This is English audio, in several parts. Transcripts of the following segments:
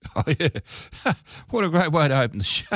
Oh, yeah. What a great way to open the show.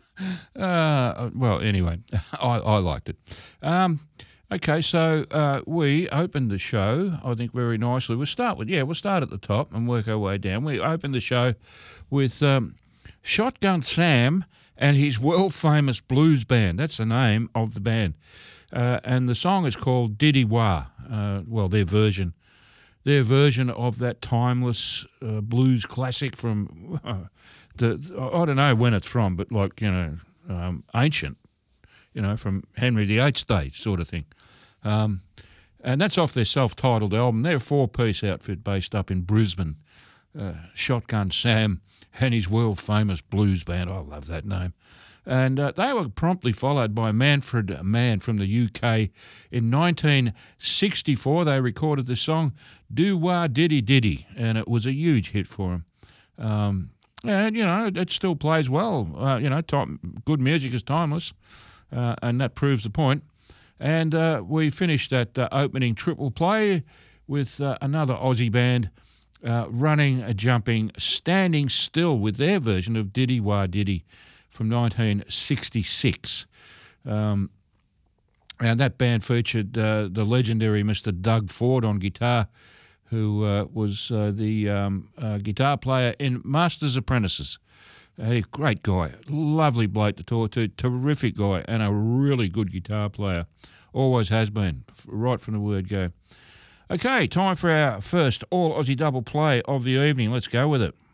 Well, anyway, I liked it. Okay, so we opened the show, I think, very nicely. We'll start at the top and work our way down. We opened the show with Shotgun Sam and his world-famous blues band. That's the name of the band. And the song is called Diddy Wah. Well, their version of that timeless blues classic from I don't know when it's from, but like, ancient, from Henry VIII's day sort of thing. And that's off their self-titled album. They're a four-piece outfit based up in Brisbane. Shotgun Sam and his world-famous blues band. I love that name. And they were promptly followed by Manfred Mann from the UK. In 1964, they recorded the song Do Wah Diddy Diddy, and it was a huge hit for them. And, it still plays well. Good music is timeless, and that proves the point. And we finished that opening triple play with another Aussie band, running, jumping, standing still with their version of Diddy Wah Diddy from 1966. And that band featured the legendary Mr. Doug Ford on guitar, who was the guitar player in Master's Apprentices. A great guy, lovely bloke to talk to, terrific guy, and a really good guitar player. Always has been, right from the word go. Okay, time for our first all-Aussie double play of the evening. Let's go with it.